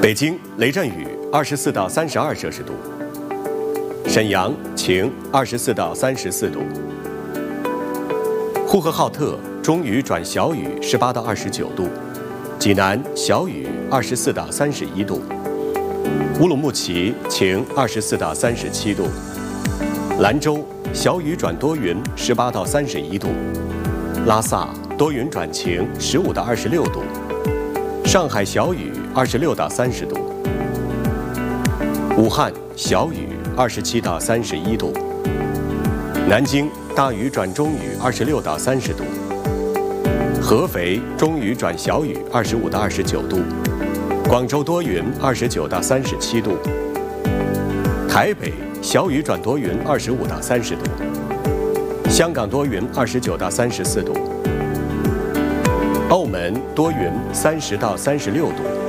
北京雷阵雨24到32摄氏度，沈阳晴24到34度，呼和浩特中雨转小雨18到29度，济南小雨24到31度，乌鲁木齐晴24到37度，兰州小雨转多云18到31度，拉萨多云转晴15到26度，上海小雨26到30度，武汉小雨27到31度，南京大雨转中雨26到30度，合肥中雨转小雨25到29度，广州多云29到37度，台北小雨转多云25到30度，香港多云29到34度，澳门多云30到36度。